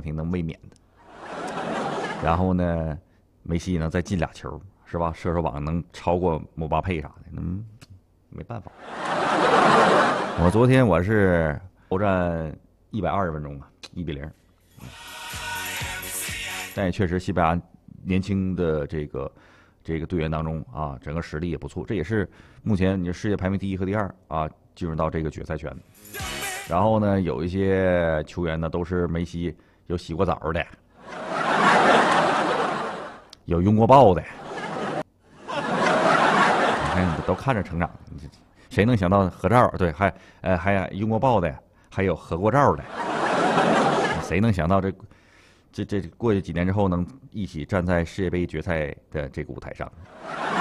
肯定能卫冕的。然后呢，梅西呢再进俩球，是吧？射手榜能超过姆巴佩啥的，没办法。我昨天我是欧战120分钟啊，1-0。但也确实，西班牙年轻的这个队员当中啊，整个实力也不错，这也是目前你世界排名第1和第2啊，进入到这个决赛圈。然后呢，有一些球员呢都是梅西有洗过澡的，有拥过抱的，你看都看着成长。谁能想到合照？对，还拥过抱的，还有合过照的。谁能想到这过去几年之后能一起站在世界杯决赛的这个舞台上？